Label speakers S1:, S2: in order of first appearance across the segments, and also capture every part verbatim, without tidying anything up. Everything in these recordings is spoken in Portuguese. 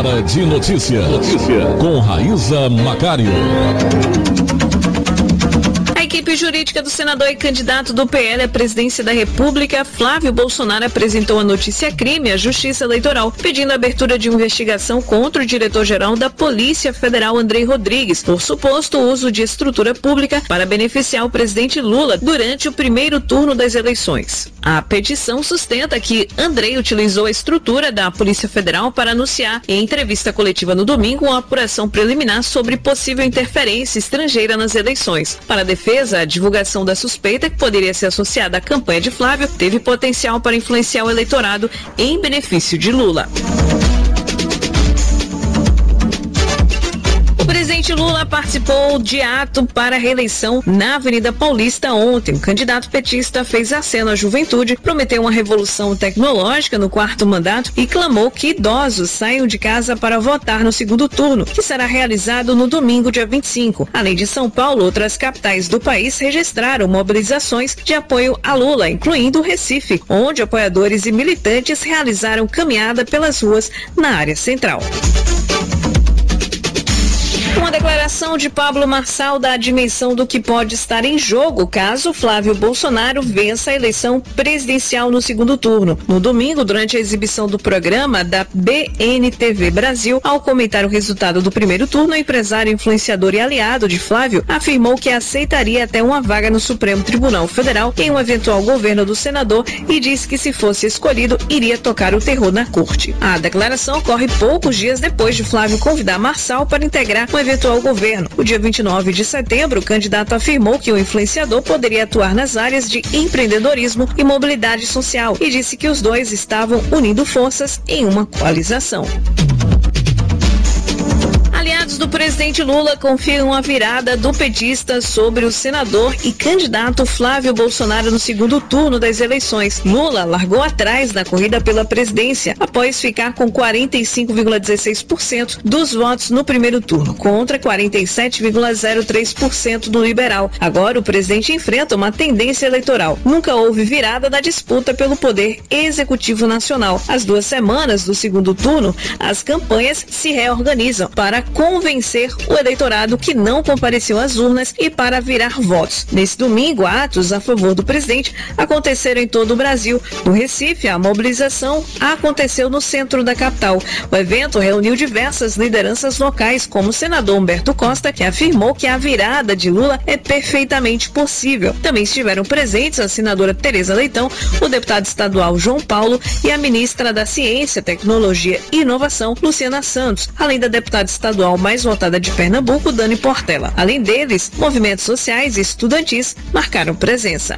S1: Hora de notícia. Notícia. Com Raíza Macário.
S2: A equipe jurídica do senador e candidato do P L à presidência da República, Flávio Bolsonaro, apresentou a notícia crime à Justiça Eleitoral, pedindo a abertura de uma investigação contra o diretor-geral da Polícia Federal, Andrei Rodrigues, por suposto uso de estrutura pública para beneficiar o presidente Lula durante o primeiro turno das eleições. A petição sustenta que Andrei utilizou a estrutura da Polícia Federal para anunciar, em entrevista coletiva no domingo, uma apuração preliminar sobre possível interferência estrangeira nas eleições. Para a defesa, a divulgação da suspeita, que poderia ser associada à campanha de Flávio, teve potencial para influenciar o eleitorado em benefício de Lula. O presidente Lula participou de ato para a reeleição na Avenida Paulista ontem. O candidato petista fez aceno à juventude, prometeu uma revolução tecnológica no quarto mandato e clamou que idosos saiam de casa para votar no segundo turno, que será realizado no domingo, dia vinte e cinco. Além de São Paulo, outras capitais do país registraram mobilizações de apoio a Lula, incluindo o Recife, onde apoiadores e militantes realizaram caminhada pelas ruas na área central. Uma declaração de Pablo Marçal dá a dimensão do que pode estar em jogo caso Flávio Bolsonaro vença a eleição presidencial no segundo turno. No domingo, durante a exibição do programa da B N T V Brasil, ao comentar o resultado do primeiro turno, o empresário, influenciador e aliado de Flávio afirmou que aceitaria até uma vaga no Supremo Tribunal Federal em um eventual governo do senador e disse que, se fosse escolhido, iria tocar o terror na corte. A declaração ocorre poucos dias depois de Flávio convidar Marçal para integrar um eventual governo. No dia vinte e nove de setembro, o candidato afirmou que o influenciador poderia atuar nas áreas de empreendedorismo e mobilidade social e disse que os dois estavam unindo forças em uma coalização. Aliados do presidente Lula confiam a virada do petista sobre o senador e candidato Flávio Bolsonaro no segundo turno das eleições. Lula largou atrás na corrida pela presidência após ficar com quarenta e cinco vírgula dezesseis por cento dos votos no primeiro turno, contra quarenta e sete vírgula zero três por cento do liberal. Agora o presidente enfrenta uma tendência eleitoral. Nunca houve virada da disputa pelo poder executivo nacional. Às duas semanas do segundo turno, as campanhas se reorganizam para convencer o eleitorado que não compareceu às urnas e para virar votos. Nesse domingo, atos a favor do presidente aconteceram em todo o Brasil. No Recife, a mobilização aconteceu no centro da capital. O evento reuniu diversas lideranças locais, como o senador Humberto Costa, que afirmou que a virada de Lula é perfeitamente possível. Também estiveram presentes a senadora Tereza Leitão, o deputado estadual João Paulo e a ministra da Ciência, Tecnologia e Inovação, Luciana Santos, além da deputada estadual mais votada de Pernambuco, Dani Portela. Além deles, movimentos sociais e estudantis marcaram presença.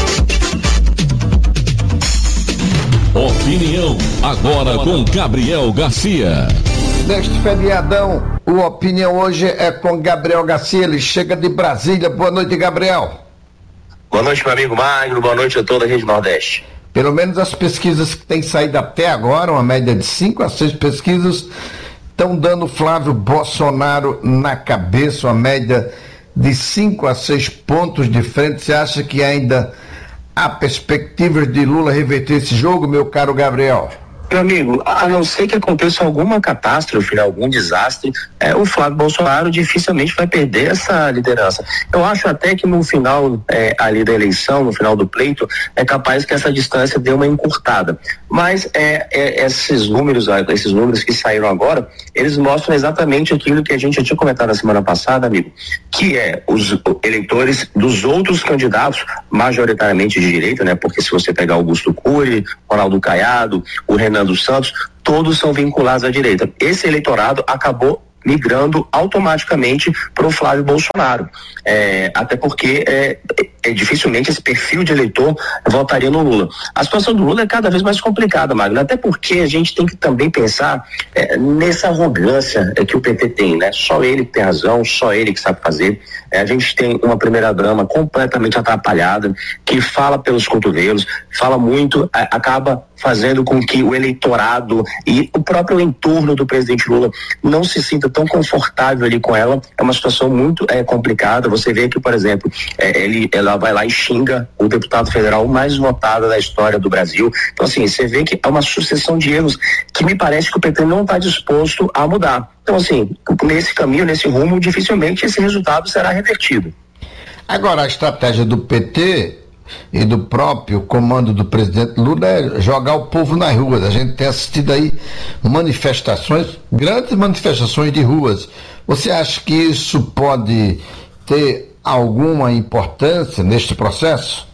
S1: Opinião, agora com Gabriel Garcia.
S3: Neste feriadão, o Opinião hoje é com Gabriel Garcia, ele chega de Brasília. Boa noite, Gabriel.
S4: Boa noite, meu amigo Magno, boa noite a toda a Rede Nordeste.
S3: Pelo menos as pesquisas que têm saído até agora, uma média de cinco a seis pesquisas, estão dando Flávio Bolsonaro na cabeça, uma média de cinco a seis pontos de frente. Você acha que ainda há perspectivas de Lula reverter esse jogo, meu caro Gabriel?
S4: Meu amigo, a não ser que aconteça alguma catástrofe, algum desastre, é, o Flávio Bolsonaro dificilmente vai perder essa liderança. Eu acho até que no final é, ali da eleição, no final do pleito, é capaz que essa distância dê uma encurtada. Mas é, é, esses números, esses números que saíram agora, eles mostram exatamente aquilo que a gente já tinha comentado na semana passada, amigo, que é os eleitores dos outros candidatos, majoritariamente de direita, né? Porque se você pegar Augusto Cury, Ronaldo Caiado, o Renan dos Santos, todos são vinculados à direita. Esse eleitorado acabou migrando automaticamente para o Flávio Bolsonaro, é, até porque é, é, dificilmente esse perfil de eleitor votaria no Lula. A situação do Lula é cada vez mais complicada, Magno, até porque a gente tem que também pensar é, nessa arrogância é, que o P T tem, né? Só ele que tem razão, só ele que sabe fazer. É, a gente tem uma primeira-dama completamente atrapalhada, que fala pelos cotovelos, fala muito, é, acaba fazendo com que o eleitorado e o próprio entorno do presidente Lula não se sinta tão confortável ali com ela. É uma situação muito é, complicada. Você vê que, por exemplo, é, ele, ela ela vai lá e xinga o deputado federal mais votado da história do Brasil. Então, assim, você vê que é uma sucessão de erros que me parece que o P T não está disposto a mudar. Então, assim, nesse caminho, nesse rumo, dificilmente esse resultado será revertido.
S3: Agora, a estratégia do P T e do próprio comando do presidente Lula é jogar o povo nas ruas. A gente tem assistido aí manifestações, grandes manifestações de ruas. Você acha que isso pode ter alguma importância neste processo?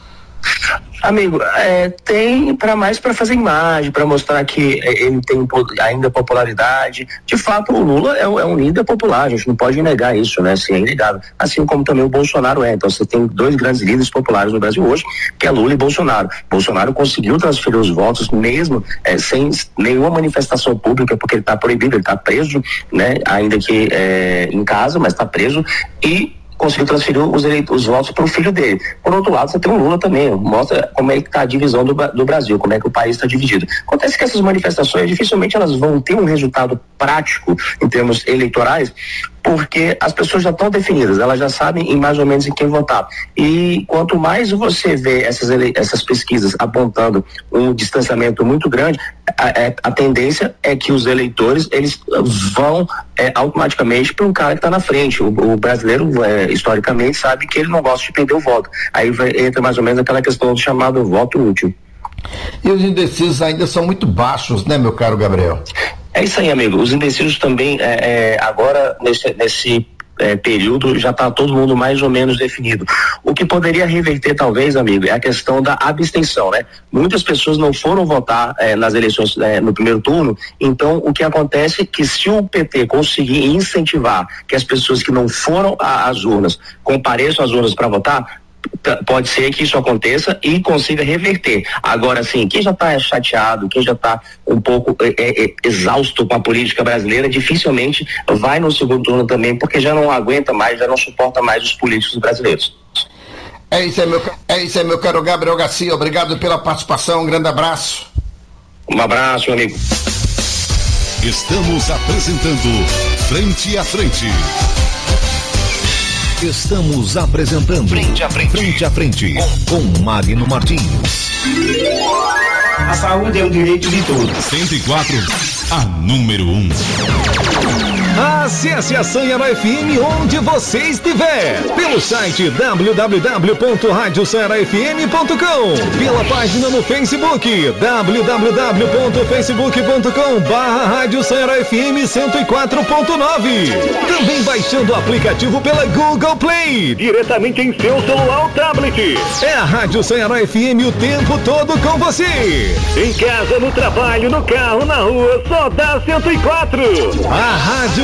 S4: Amigo, é, tem para mais para fazer imagem, para mostrar que é, ele tem ainda popularidade. De fato, o Lula é, é um líder popular, a gente não pode negar isso, né? Assim, é inegável. Assim como também o Bolsonaro é. Então você tem dois grandes líderes populares no Brasil hoje, que é Lula e Bolsonaro. Bolsonaro conseguiu transferir os votos mesmo é, sem nenhuma manifestação pública, porque ele está proibido, ele está preso, né? Ainda que é, em casa, mas está preso, e conseguiu transferir os, eleitos, os votos para o filho dele. Por outro lado, você tem o Lula também, mostra como é que está a divisão do, do Brasil, como é que o país está dividido. Acontece que essas manifestações, dificilmente elas vão ter um resultado prático em termos eleitorais, porque as pessoas já estão definidas, elas já sabem em mais ou menos em quem votar. E quanto mais você vê essas, ele... essas pesquisas apontando um distanciamento muito grande, a, a tendência é que os eleitores eles vão é, automaticamente para um cara que está na frente. O, o brasileiro, é, historicamente, sabe que ele não gosta de perder o voto. Aí vai, entra mais ou menos aquela questão do chamado voto útil.
S3: E os indecisos ainda são muito baixos, né, meu caro Gabriel?
S4: É isso aí, amigo. Os indecisos também, é, é, agora, nesse, nesse é, período, já está todo mundo mais ou menos definido. O que poderia reverter, talvez, amigo, é a questão da abstenção, né? Muitas pessoas não foram votar é, nas eleições é, no primeiro turno, então o que acontece é que se o P T conseguir incentivar que as pessoas que não foram às urnas compareçam às urnas para votar, pode ser que isso aconteça e consiga reverter. Agora, assim, quem já está chateado, quem já está um pouco é, é, exausto com a política brasileira, dificilmente vai no segundo turno também, porque já não aguenta mais, já não suporta mais os políticos brasileiros.
S3: É isso aí, meu, é isso aí, meu caro Gabriel Garcia. Obrigado pela participação, um grande abraço.
S4: Um abraço, meu amigo.
S1: Estamos apresentando Frente a Frente. Estamos apresentando Frente a Frente, frente, a frente com, com Magno Martins.
S5: A saúde é um direito de todos.
S1: cento e quatro, a número um. Acesse a Sanhara F M onde você estiver. Pelo site w w w ponto rádio sanhara f m ponto com. Pela página no Facebook w w w ponto facebook ponto com barra rádio sanhara f m cento e quatro ponto nove. Também baixando o aplicativo pela Google Play. Diretamente em seu celular ou tablet. É a Rádio Sanhara F M o tempo todo com você. Em casa, no trabalho, no carro, na rua, só dá cento e quatro. A Rádio